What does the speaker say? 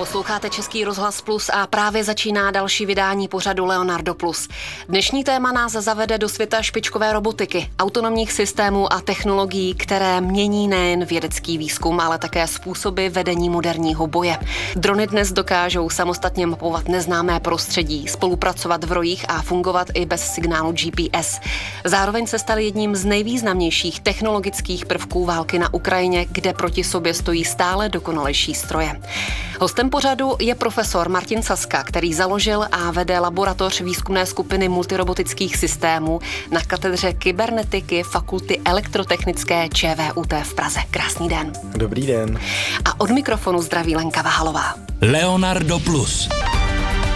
Posloucháte Český rozhlas Plus a právě začíná další vydání pořadu Leonardo Plus. Dnešní téma nás zavede do světa špičkové robotiky, autonomních systémů a technologií, které mění nejen vědecký výzkum, ale také způsoby vedení moderního boje. Drony dnes dokážou samostatně mapovat neznámé prostředí, spolupracovat v rojích a fungovat i bez signálu GPS. Zároveň se staly jedním z nejvýznamnějších technologických prvků války na Ukrajině, kde proti sobě stojí stále dokonalejší stroje. Hostem pořadu je profesor Martin Saska, který založil a vede laboratoř výzkumné skupiny multirobotických systémů na katedře kybernetiky Fakulty elektrotechnické ČVUT v Praze. Krásný den. Dobrý den. A od mikrofonu zdraví Lenka Vahalová. Leonardo Plus.